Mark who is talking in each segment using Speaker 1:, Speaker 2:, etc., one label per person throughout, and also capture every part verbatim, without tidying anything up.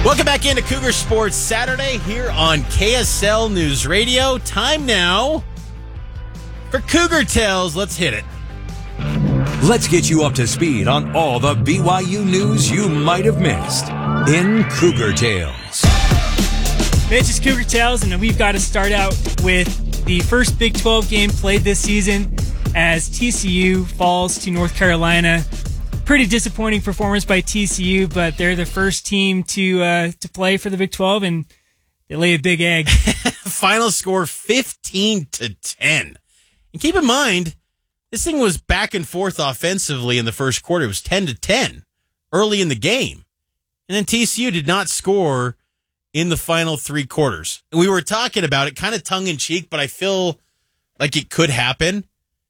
Speaker 1: Welcome back into Cougar Sports Saturday here on K S L News Radio. Time now for Cougar Tales. Let's hit it.
Speaker 2: Let's get you up to speed on all the B Y U news you might have missed in Cougar Tales.
Speaker 3: Mitch, it's Cougar Tales, and we've got to start out with the first Big twelve game played this season as T C U falls to North Carolina. Pretty disappointing performance by T C U, but they're the first team to uh, to play for the Big twelve, and they lay a big egg.
Speaker 1: Final score fifteen to ten. And keep in mind, this thing was back and forth offensively in the first quarter. It was ten to ten early in the game. And then T C U did not score in the final three quarters. And we were talking about it kind of tongue-in-cheek, but I feel like it could happen.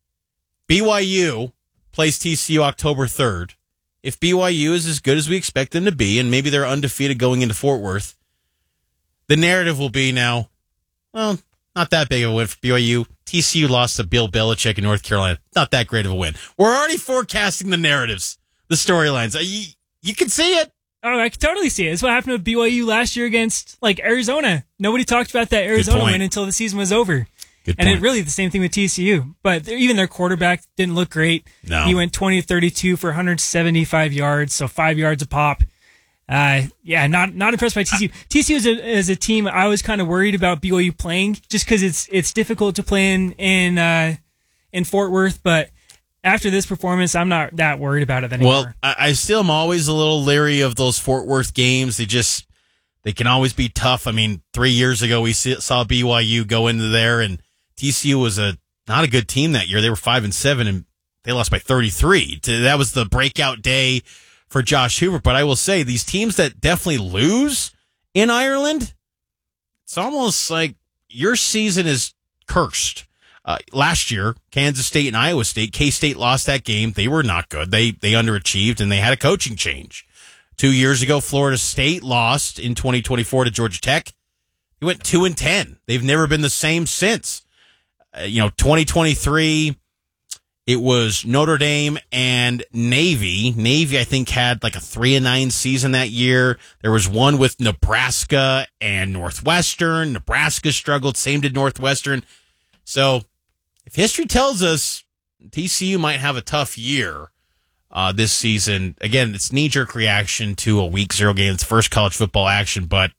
Speaker 1: B Y U plays T C U October third. If B Y U is as good as we expect them to be, and maybe they're undefeated going into Fort Worth, the narrative will be now, well, not that big of a win for B Y U. T C U lost to Bill Belichick in North Carolina. Not that great of a win. We're already forecasting the narratives, the storylines. You, you can see it.
Speaker 3: Oh, I can totally see it. It's what happened with B Y U last year against, like, Arizona. Nobody talked about that Arizona win until the season was over.
Speaker 1: Good
Speaker 3: and
Speaker 1: point.
Speaker 3: it really the same thing with T C U. But even their quarterback didn't look great.
Speaker 1: No.
Speaker 3: He went twenty of thirty-two for one hundred seventy-five yards, so five yards a pop. Uh, yeah, not not impressed by T C U. T C U is a, is a team I was kind of worried about B Y U playing just because it's it's difficult to play in in, uh, in Fort Worth. But after this performance, I'm not that worried about it anymore.
Speaker 1: Well, I, I still am always a little leery of those Fort Worth games. They just they can always be tough. I mean, three years ago we saw B Y U go into there, and T C U was a not a good team that year. They were five and seven, and they lost by thirty-three. That was the breakout day for Josh Hoover. But I will say, these teams that definitely lose in Ireland, it's almost like your season is cursed. Uh, last year, Kansas State and Iowa State, K-State lost that game. They were not good. They they underachieved, and they had a coaching change. Two years ago, Florida State lost in twenty twenty-four to Georgia Tech. They went two and ten. They've never been the same since. Uh, you know, twenty twenty-three, it was Notre Dame and Navy. Navy, I think, had like a three and nine season that year. There was one with Nebraska and Northwestern. Nebraska struggled. Same did Northwestern. So, if history tells us T C U might have a tough year uh, this season, again, it's knee-jerk reaction to a week zero game. It's first college football action, but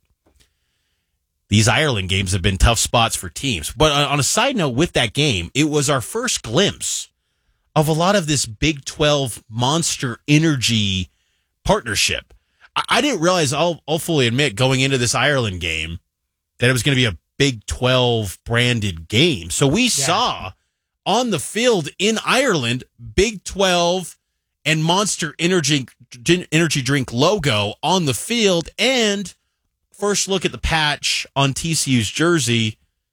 Speaker 1: these Ireland games have been tough spots for teams. But on a side note with that game, it was our first glimpse of a lot of this Big twelve Monster Energy partnership. I didn't realize, I'll, I'll fully admit, going into this Ireland game, that it was going to be a Big twelve branded game. So we yeah. saw on the field in Ireland, Big twelve and Monster Energy, Energy Drink logo on the field, and first look at the patch on T C U's jersey.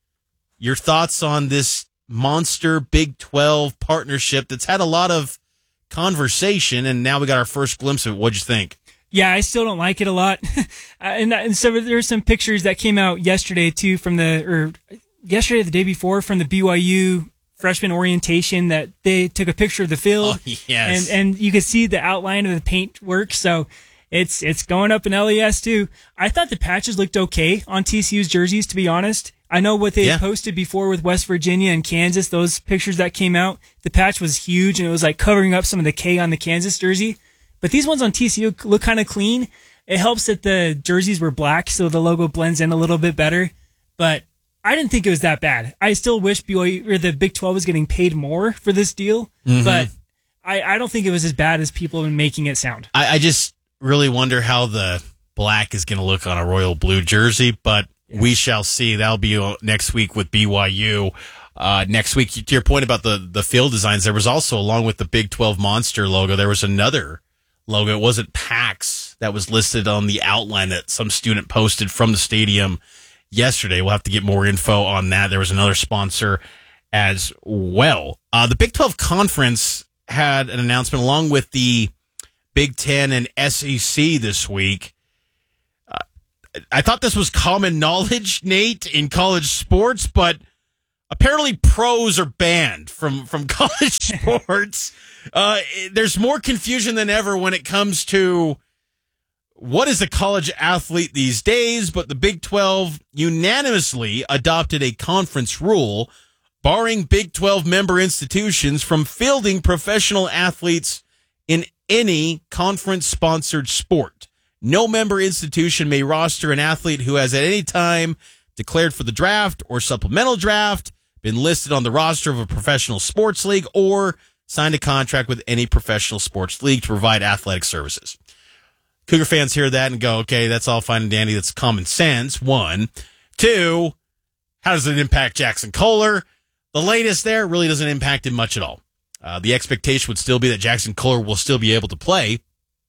Speaker 1: Your thoughts on this Monster Big twelve partnership that's had a lot of conversation, and now we got our first glimpse of it. What'd you think?
Speaker 3: Yeah, I still don't like it a lot. and, and so there's some pictures that came out yesterday, too, from the, or yesterday or the day before, from the B Y U freshman orientation that they took a picture of the field.
Speaker 1: Oh, yes.
Speaker 3: And, and you could see the outline of the paint work. So It's it's going up in L E S, too. I thought the patches looked okay on T C U's jerseys, to be honest. I know what they yeah. posted before with West Virginia and Kansas, those pictures that came out. The patch was huge, and it was like covering up some of the K on the Kansas jersey. But these ones on T C U look kind of clean. It helps that the jerseys were black, so the logo blends in a little bit better. But I didn't think it was that bad. I still wish B Y U, or the Big twelve was getting paid more for this deal, mm-hmm. but I, I don't think it was as bad as people have been making it sound.
Speaker 1: I, I just really wonder how the black is going to look on a royal blue jersey, but yeah. we shall see. That'll be next week with B Y U. Uh, next week, to your point about the, the field designs, there was also, along with the Big twelve Monster logo, there was another logo. It wasn't PAX that was listed on the outline that some student posted from the stadium yesterday. We'll have to get more info on that. There was another sponsor as well. Uh, the Big twelve Conference had an announcement along with the Big Ten and S E C this week. Uh, I thought this was common knowledge, Nate, in college sports, but apparently pros are banned from, from college sports. Uh, there's more confusion than ever when it comes to what is a college athlete these days? But the Big twelve unanimously adopted a conference rule barring Big twelve member institutions from fielding professional athletes in any conference-sponsored sport. No member institution may roster an athlete who has at any time declared for the draft or supplemental draft, been listed on the roster of a professional sports league, or signed a contract with any professional sports league to provide athletic services. Cougar fans hear that and go, okay, that's all fine and dandy. That's common sense, one. Two, how does it impact Jackson Kohler? The latest there really doesn't impact him much at all. Uh, the expectation would still be that Jackson Kohler will still be able to play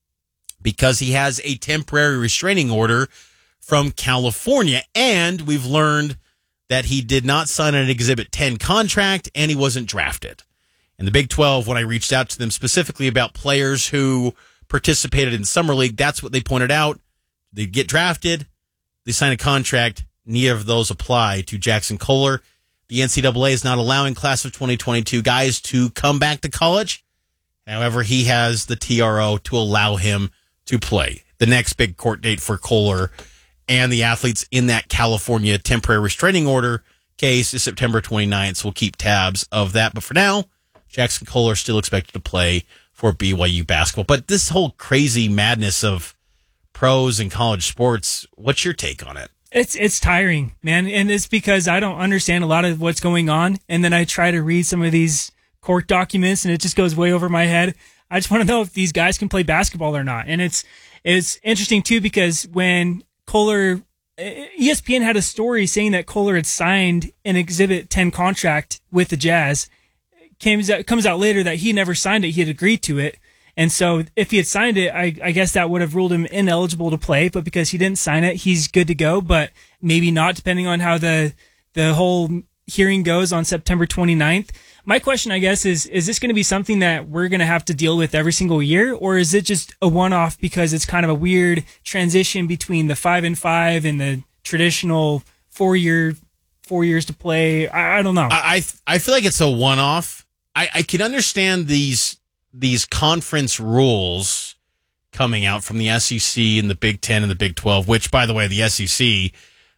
Speaker 1: because he has a temporary restraining order from California. And we've learned that he did not sign an Exhibit ten contract and he wasn't drafted. And the Big twelve, when I reached out to them specifically about players who participated in Summer League, that's what they pointed out. They get drafted, they sign a contract, neither of those apply to Jackson Kohler. The N C double A is not allowing class of twenty twenty-two guys to come back to college. However, he has the T R O to allow him to play. The next big court date for Kohler and the athletes in that California temporary restraining order case is September twenty-ninth, so we'll keep tabs of that. But for now, Jackson Kohler still expected to play for B Y U basketball. But this whole crazy madness of pros and college sports, what's your take on it?
Speaker 3: It's it's tiring, man. And it's because I don't understand a lot of what's going on. And then I try to read some of these court documents and it just goes way over my head. I just want to know if these guys can play basketball or not. And it's it's interesting, too, because when Kohler, E S P N had a story saying that Kohler had signed an Exhibit ten contract with the Jazz. Comes out, comes out later that he never signed it. He had agreed to it. And so if he had signed it, I, I guess that would have ruled him ineligible to play. But because he didn't sign it, he's good to go. But maybe not, depending on how the the whole hearing goes on September twenty-ninth. My question, I guess, is, is this going to be something that we're going to have to deal with every single year? Or is it just a one-off because it's kind of a weird transition between the five and five and the traditional four-year, four years to play? I, I don't know.
Speaker 1: I, I feel like it's a one-off. I, I can understand these these conference rules coming out from the S E C and the Big Ten and the Big twelve, which, by the way, the S E C,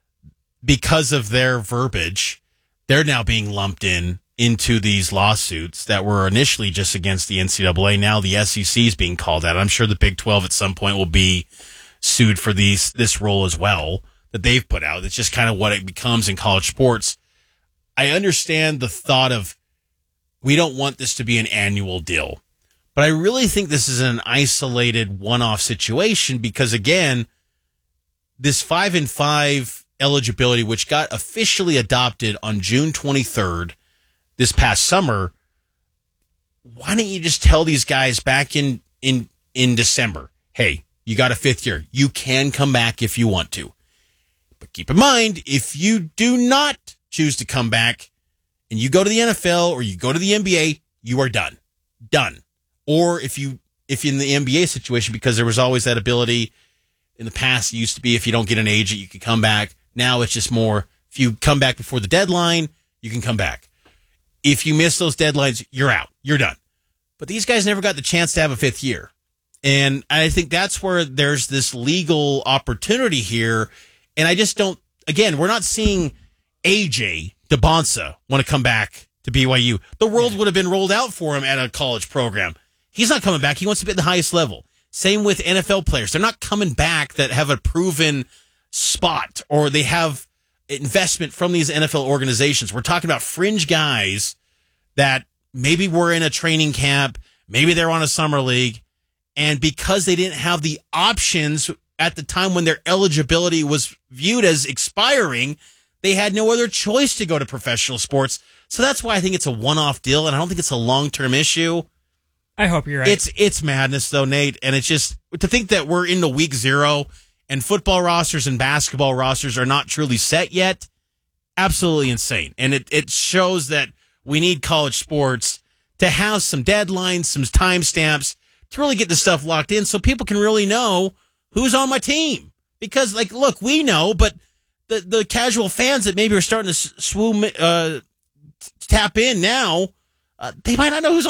Speaker 1: because of their verbiage, they're now being lumped in into these lawsuits that were initially just against the N C double A. Now the S E C is being called out. I'm sure the Big twelve at some point will be sued for these this rule as well that they've put out. It's just kind of what it becomes in college sports. I understand the thought of, we don't want this to be an annual deal. But I really think this is an isolated one-off situation because, again, this five and five eligibility, which got officially adopted on June twenty-third this past summer, why don't you just tell these guys back in, in, in December, hey, you got a fifth year. You can come back if you want to. But keep in mind, if you do not choose to come back, and you go to the N F L or you go to the N B A, you are done. Done. Or if you, if in the N B A situation, because there was always that ability in the past, it used to be if you don't get an agent, you can come back. Now it's just more, if you come back before the deadline, you can come back. If you miss those deadlines, you're out. You're done. But these guys never got the chance to have a fifth year. And I think that's where there's this legal opportunity here. And I just don't, again, we're not seeing A J DeBonsa want to come back to B Y U. The world would have been rolled out for him at a college program. He's not coming back. He wants to be at the highest level. Same with N F L players. They're not coming back that have a proven spot or they have investment from these N F L organizations. We're talking about fringe guys that maybe were in a training camp, maybe they're on a summer league, and because they didn't have the options at the time when their eligibility was viewed as expiring, they had no other choice to go to professional sports. So that's why I think it's a one-off deal, and I don't think it's a long-term issue.
Speaker 3: I hope you're right.
Speaker 1: It's it's madness, though, Nate, and it's just to think that we're into week zero and football rosters and basketball rosters are not truly set yet. Absolutely insane. And it, it shows that we need college sports to have some deadlines, some timestamps to really get this stuff locked in so people can really know who's on my team. Because, like, look, we know, but the, the casual fans that maybe are starting to swoon, uh, tap in now, uh, they might not know who's